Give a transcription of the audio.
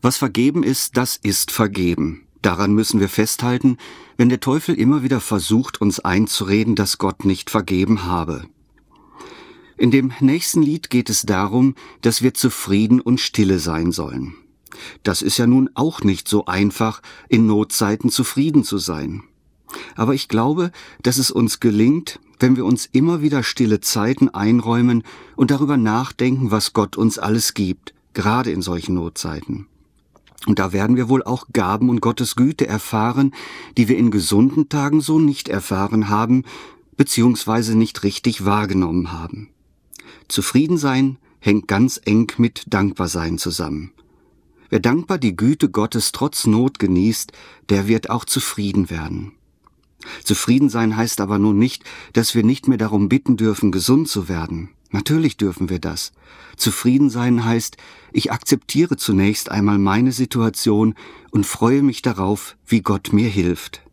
Was vergeben ist, das ist vergeben. Daran müssen wir festhalten, wenn der Teufel immer wieder versucht, uns einzureden, dass Gott nicht vergeben habe. In dem nächsten Lied geht es darum, dass wir zufrieden und stille sein sollen. Das ist ja nun auch nicht so einfach, in Notzeiten zufrieden zu sein. Aber ich glaube, dass es uns gelingt, wenn wir uns immer wieder stille Zeiten einräumen und darüber nachdenken, was Gott uns alles gibt, gerade in solchen Notzeiten. Und da werden wir wohl auch Gaben und Gottes Güte erfahren, die wir in gesunden Tagen so nicht erfahren haben, beziehungsweise nicht richtig wahrgenommen haben. Zufrieden sein hängt ganz eng mit Dankbarsein zusammen. Wer dankbar die Güte Gottes trotz Not genießt, der wird auch zufrieden werden. Zufrieden sein heißt aber nun nicht, dass wir nicht mehr darum bitten dürfen, gesund zu werden. Natürlich dürfen wir das. Zufrieden sein heißt, ich akzeptiere zunächst einmal meine Situation und freue mich darauf, wie Gott mir hilft.